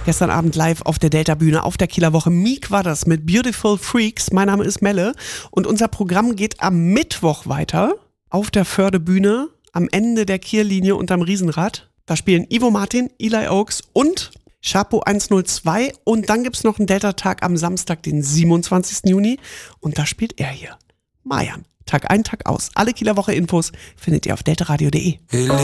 Gestern Abend live auf der Delta-Bühne, auf der Kieler Woche. Meek war das mit Beautiful Freaks. Mein Name ist Melle und unser Programm geht am Mittwoch weiter auf der Förde-Bühne am Ende der Kiellinie unterm Riesenrad. Da spielen Ivo Martin, Eli Oaks und Chapo 102 und dann gibt's noch einen Delta-Tag am Samstag, den 27. Juni und da spielt er hier, Mayan. Tag ein, Tag aus. Alle Kieler Woche Infos findet ihr auf deltaradio.de.